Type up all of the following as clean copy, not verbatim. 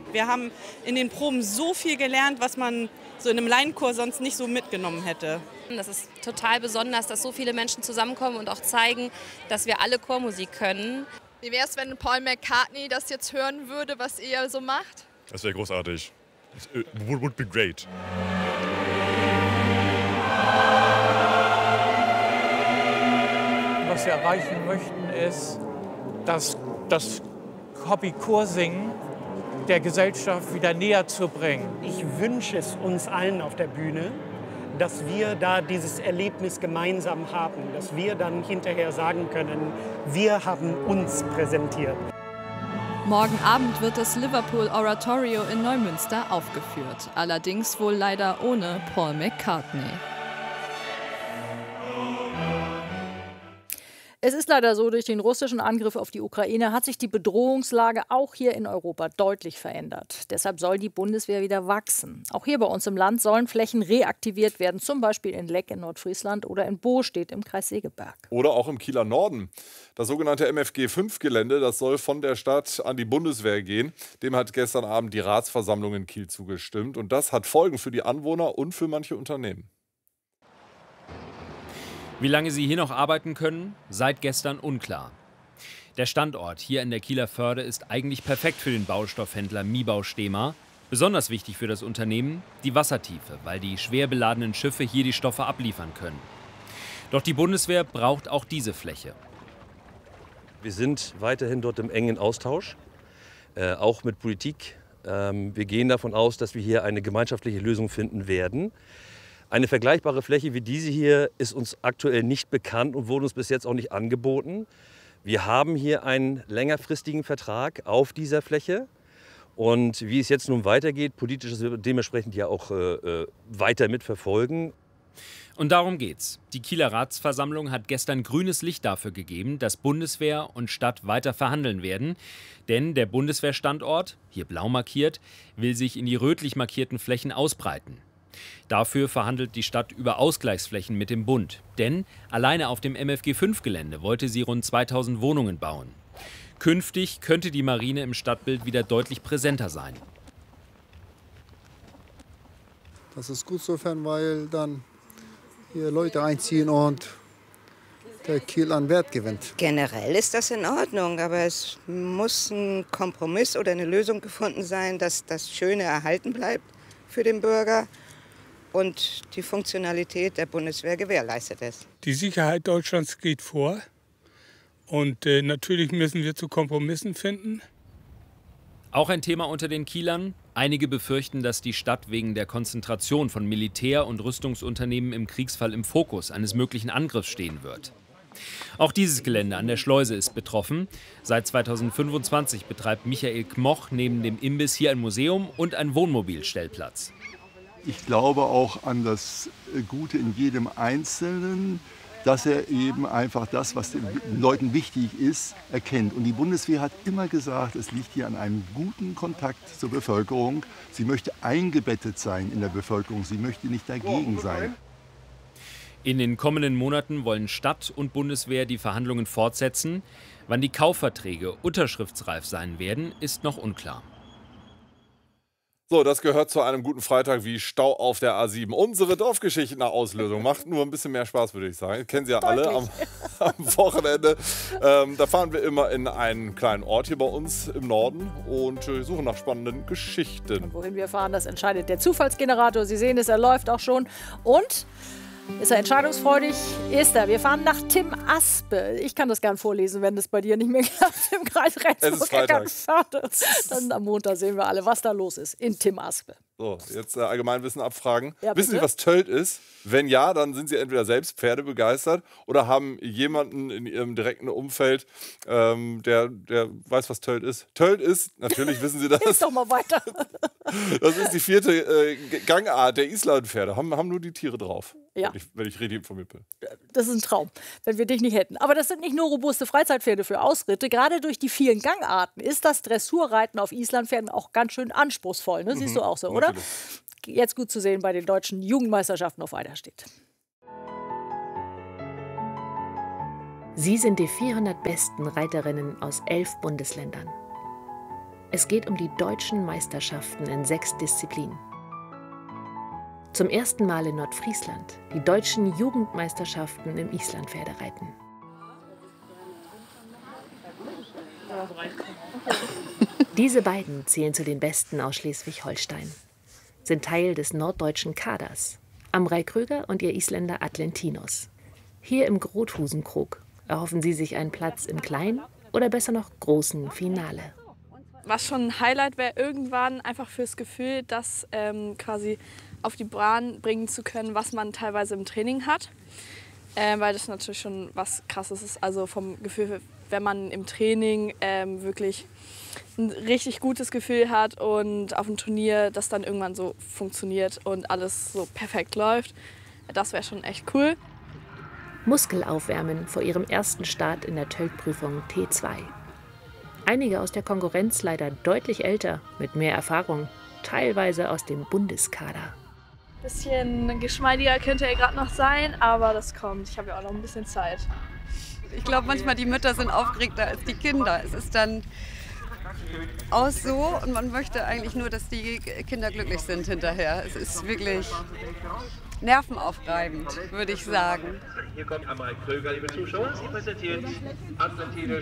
Wir haben in den Proben so viel gelernt, was man so in einem Laienchor sonst nicht so mitgenommen hätte. Das ist total besonders, dass so viele Menschen zusammenkommen und auch zeigen, dass wir alle Chormusik können. Wie wäre es, wenn Paul McCartney das jetzt hören würde, was ihr so macht? Das wäre großartig. It would be great. Was wir erreichen möchten, ist, dass das Hobby Chorsingen der Gesellschaft wieder näher zu bringen. Ich wünsche es uns allen auf der Bühne, dass wir da dieses Erlebnis gemeinsam haben, dass wir dann hinterher sagen können, wir haben uns präsentiert. Morgen Abend wird das Liverpool Oratorio in Neumünster aufgeführt, allerdings wohl leider ohne Paul McCartney. Es ist leider so, durch den russischen Angriff auf die Ukraine hat sich die Bedrohungslage auch hier in Europa deutlich verändert. Deshalb soll die Bundeswehr wieder wachsen. Auch hier bei uns im Land sollen Flächen reaktiviert werden, zum Beispiel in Leck in Nordfriesland oder in Bostedt im Kreis Segeberg. Oder auch im Kieler Norden. Das sogenannte MFG-5-Gelände, das soll von der Stadt an die Bundeswehr gehen. Dem hat gestern Abend die Ratsversammlung in Kiel zugestimmt. Und das hat Folgen für die Anwohner und für manche Unternehmen. Wie lange sie hier noch arbeiten können, seit gestern unklar. Der Standort hier in der Kieler Förde ist eigentlich perfekt für den Baustoffhändler Mibau Stema. Besonders wichtig für das Unternehmen die Wassertiefe, weil die schwer beladenen Schiffe hier die Stoffe abliefern können. Doch die Bundeswehr braucht auch diese Fläche. Wir sind weiterhin dort im engen Austausch, auch mit Politik. Wir gehen davon aus, dass wir hier eine gemeinschaftliche Lösung finden werden. Eine vergleichbare Fläche wie diese hier ist uns aktuell nicht bekannt und wurde uns bis jetzt auch nicht angeboten. Wir haben hier einen längerfristigen Vertrag auf dieser Fläche. Und wie es jetzt nun weitergeht, politisch ist wir dementsprechend ja auch weiter mitverfolgen. Und darum geht's. Die Kieler Ratsversammlung hat gestern grünes Licht dafür gegeben, dass Bundeswehr und Stadt weiter verhandeln werden. Denn der Bundeswehrstandort, hier blau markiert, will sich in die rötlich markierten Flächen ausbreiten. Dafür verhandelt die Stadt über Ausgleichsflächen mit dem Bund. Denn alleine auf dem MFG-5-Gelände wollte sie rund 2000 Wohnungen bauen. Künftig könnte die Marine im Stadtbild wieder deutlich präsenter sein. Das ist gut sofern, weil dann hier Leute einziehen und der Kiel an Wert gewinnt. Generell ist das in Ordnung, aber es muss ein Kompromiss oder eine Lösung gefunden sein, dass das Schöne erhalten bleibt für den Bürger und die Funktionalität der Bundeswehr gewährleistet ist. Die Sicherheit Deutschlands geht vor und natürlich müssen wir zu Kompromissen finden. Auch ein Thema unter den Kielern. Einige befürchten, dass die Stadt wegen der Konzentration von Militär- und Rüstungsunternehmen im Kriegsfall im Fokus eines möglichen Angriffs stehen wird. Auch dieses Gelände an der Schleuse ist betroffen. Seit 2025 betreibt Michael Kmoch neben dem Imbiss hier ein Museum und einen Wohnmobilstellplatz. Ich glaube auch an das Gute in jedem Einzelnen, dass er eben einfach das, was den Leuten wichtig ist, erkennt. Und die Bundeswehr hat immer gesagt, es liegt hier an einem guten Kontakt zur Bevölkerung. Sie möchte eingebettet sein in der Bevölkerung, sie möchte nicht dagegen sein. In den kommenden Monaten wollen Stadt und Bundeswehr die Verhandlungen fortsetzen. Wann die Kaufverträge unterschriftsreif sein werden, ist noch unklar. So, das gehört zu einem guten Freitag wie Stau auf der A7. Unsere Dorfgeschichten-Auslösung macht nur ein bisschen mehr Spaß, würde ich sagen. Kennen Sie ja alle am Wochenende. Da fahren wir immer in einen kleinen Ort hier bei uns im Norden und suchen nach spannenden Geschichten. Und wohin wir fahren, das entscheidet der Zufallsgenerator. Sie sehen es, er läuft auch schon. Und ist er entscheidungsfreudig? Ist er. Wir fahren nach Tim Aspe. Ich kann das gern vorlesen, wenn das bei dir nicht mehr klappt. Im Kreis Rendsburg. Dann am Montag sehen wir alle, was da los ist in Tim Aspe. So, jetzt Allgemeinwissen abfragen. Ja, wissen Sie, was Tölt ist? Wenn ja, dann sind Sie entweder selbst pferdebegeistert oder haben jemanden in Ihrem direkten Umfeld, der weiß, was Tölt ist. Tölt ist, natürlich wissen Sie das. Hilf doch mal weiter. Das ist die 4. Gangart der Islandpferde. Haben nur die Tiere drauf. Ja. Wenn ich richtig informiert bin. Das ist ein Traum, wenn wir dich nicht hätten. Aber das sind nicht nur robuste Freizeitpferde für Ausritte. Gerade durch die vielen Gangarten ist das Dressurreiten auf Islandpferden auch ganz schön anspruchsvoll. Ne? Siehst du auch so, oder? Jetzt gut zu sehen bei den deutschen Jugendmeisterschaften auf Eiderstedt. Sie sind die 400 besten Reiterinnen aus 11 Bundesländern. Es geht um die deutschen Meisterschaften in 6 Disziplinen. Zum ersten Mal in Nordfriesland die deutschen Jugendmeisterschaften im Islandpferdereiten. Diese beiden zählen zu den Besten aus Schleswig-Holstein, sind Teil des norddeutschen Kaders. Amrei Kröger und ihr Isländer Atlentinus. Hier im Grothusenkrog erhoffen sie sich einen Platz im kleinen oder besser noch großen Finale. Was schon ein Highlight wäre, irgendwann einfach fürs Gefühl, das quasi auf die Bahn bringen zu können, was man teilweise im Training hat. Weil das natürlich schon was Krasses ist. Also vom Gefühl, wenn man im Training wirklich ein richtig gutes Gefühl hat und auf dem Turnier das dann irgendwann so funktioniert und alles so perfekt läuft. Das wäre schon echt cool. Muskelaufwärmen vor ihrem ersten Start in der TÖLT-Prüfung T2. Einige aus der Konkurrenz leider deutlich älter, mit mehr Erfahrung, teilweise aus dem Bundeskader. Bisschen geschmeidiger könnte er gerade noch sein, aber das kommt. Ich habe ja auch noch ein bisschen Zeit. Ich glaube, manchmal die Mütter sind aufgeregter als die Kinder. Es ist dann auch so und man möchte eigentlich nur, dass die Kinder glücklich sind hinterher. Es ist wirklich nervenaufreibend, würde ich sagen. Hier kommt Amrei Kröger, liebe Zuschauer. Sie präsentiert Atlentinus.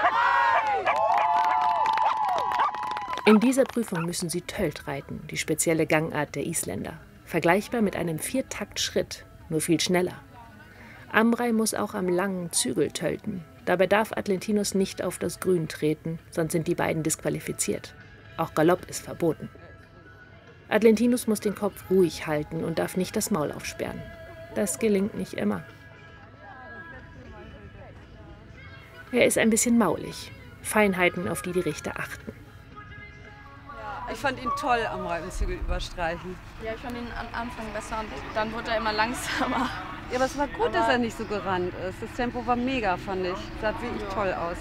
In dieser Prüfung müssen sie Tölt reiten, die spezielle Gangart der Isländer. Vergleichbar mit einem 4-Takt-Schritt, nur viel schneller. Amrei muss auch am langen Zügel tölten. Dabei darf Atlentinus nicht auf das Grün treten, sonst sind die beiden disqualifiziert. Auch Galopp ist verboten. Atlentinus muss den Kopf ruhig halten und darf nicht das Maul aufsperren. Das gelingt nicht immer. Er ist ein bisschen maulig. Feinheiten, auf die die Richter achten. Ich fand ihn toll am Reitenzügel überstreichen. Ja, ich fand ihn am Anfang besser und dann wurde er immer langsamer. Ja, aber es war gut, dass er nicht so gerannt ist. Das Tempo war mega, fand ich. Sah wirklich toll aus.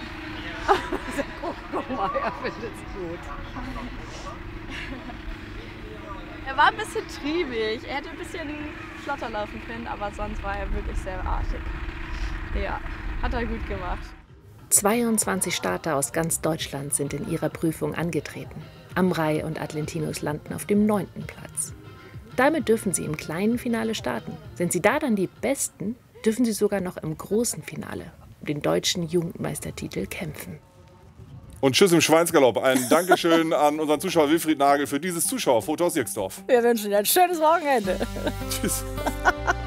Guck mal, er findet es gut. Er war ein bisschen triebig. Er hätte ein bisschen flotter laufen können, aber sonst war er wirklich sehr artig. Ja, hat er gut gemacht. 22 Starter aus ganz Deutschland sind in ihrer Prüfung angetreten. Amrei und Atlentinus landen auf dem 9. Platz. Damit dürfen sie im kleinen Finale starten. Sind sie da dann die Besten, dürfen sie sogar noch im großen Finale um den deutschen Jugendmeistertitel kämpfen. Und tschüss im Schweinsgalopp. Ein Dankeschön an unseren Zuschauer Wilfried Nagel für dieses Zuschauerfoto aus Jixdorf. Wir wünschen Ihnen ein schönes Wochenende. Tschüss.